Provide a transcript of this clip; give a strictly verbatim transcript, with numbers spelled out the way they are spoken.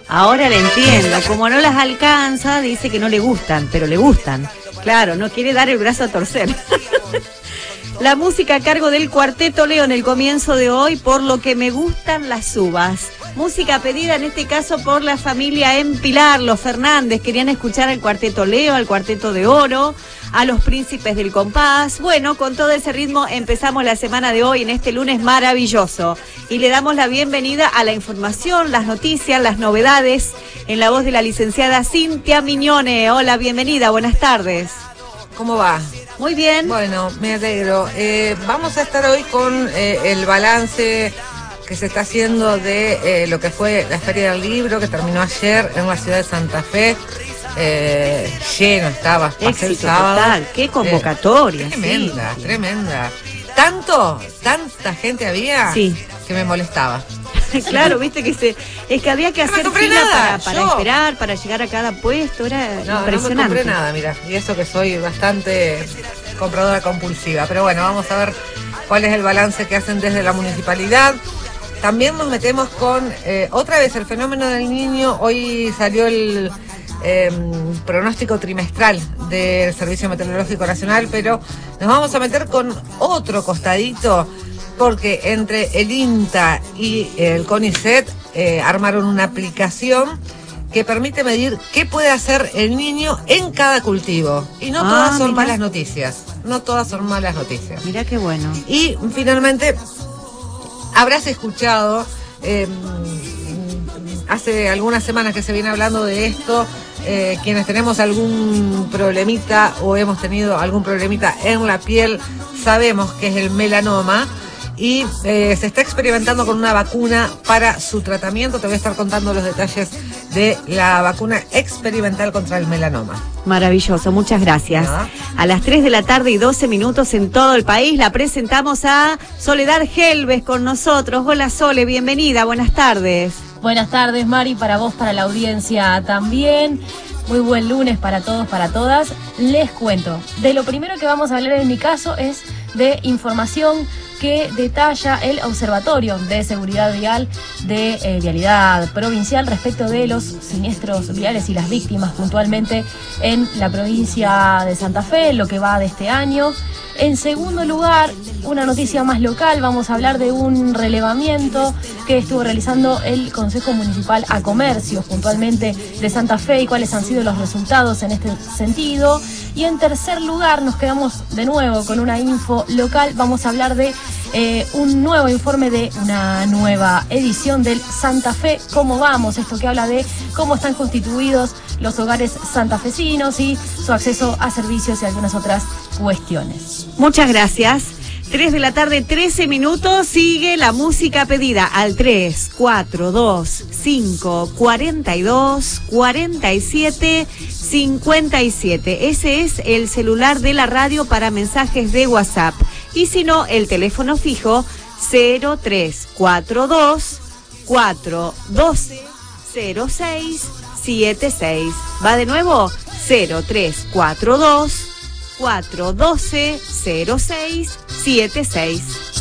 Ahora le entiendo. Como no las alcanza, dice que no le gustan, pero le gustan. Claro, no quiere dar el brazo a torcer. La música a cargo del Cuarteto Leo en el comienzo de hoy, Por lo que me gustan las uvas. Música pedida en este caso por la familia en Pilar, los Fernández. Querían escuchar al Cuarteto Leo, al Cuarteto de Oro, a los Príncipes del Compás. Bueno, con todo ese ritmo empezamos la semana de hoy en este lunes maravilloso. Y le damos la bienvenida a la información, las noticias, las novedades, en la voz de la licenciada Cintia Mignone. Hola, bienvenida, buenas tardes. ¿Cómo va? Muy bien. Bueno, me alegro. Eh, vamos a estar hoy con eh, el balance que se está haciendo de eh, lo que fue la Feria del Libro, que terminó ayer en la ciudad de Santa Fe. Eh, lleno estaba, pasé el sábado. Total, qué convocatoria. Eh, tremenda, sí. tremenda. Tanto, tanta gente había sí. que me molestaba. Claro, viste que se es que había que no hacer fila nada, para, para yo. esperar, para llegar a cada puesto, era no, impresionante. No me compré nada, mira, y eso que soy bastante compradora compulsiva. Pero bueno, vamos a ver cuál es el balance que hacen desde la municipalidad. También nos metemos con eh, otra vez el fenómeno del niño. Hoy salió el eh, pronóstico trimestral del Servicio Meteorológico Nacional, pero nos vamos a meter con otro costadito, porque entre el INTA y el CONICET eh, armaron una aplicación que permite medir qué puede hacer el niño en cada cultivo. Y no ah, todas son mirá. malas noticias. No todas son malas noticias. Mirá qué bueno. Y finalmente, habrás escuchado, eh, hace algunas semanas que se viene hablando de esto, eh, quienes tenemos algún problemita o hemos tenido algún problemita en la piel, sabemos que es el melanoma. Y eh, se está experimentando con una vacuna para su tratamiento. Te voy a estar contando los detalles de la vacuna experimental contra el melanoma. Maravilloso, muchas gracias. Nada. A las tres de la tarde y doce minutos en todo el país la presentamos a Soledad Helves con nosotros. Hola Sole, bienvenida, buenas tardes. Buenas tardes Mari, para vos, para la audiencia también. Muy buen lunes para todos, para todas. Les cuento, de lo primero que vamos a hablar en mi caso es de información que detalla el Observatorio de Seguridad Vial de eh, Vialidad Provincial respecto de los siniestros viales y las víctimas puntualmente en la provincia de Santa Fe, lo que va de este año. En segundo lugar, una noticia más local, vamos a hablar de un relevamiento que estuvo realizando el Consejo Municipal a Comercios, puntualmente de Santa Fe, y cuáles han sido los resultados en este sentido. Y en tercer lugar, nos quedamos de nuevo con una info local, vamos a hablar de eh, un nuevo informe de una nueva edición del Santa Fe, ¿Cómo vamos? Esto que habla de cómo están constituidos los hogares santafesinos y su acceso a servicios y algunas otras cuestiones. Muchas gracias. tres de la tarde, trece minutos, sigue la música pedida al tres cuatro dos cinco cuarenta y dos cuarenta y siete cincuenta y siete. Ese es el celular de la radio para mensajes de WhatsApp. Y si no, el teléfono fijo cero tres cuatro dos cuatro uno dos cero seis siete seis. Va de nuevo, cero tres cuatro dos cuatro uno dos cero seis siete seis.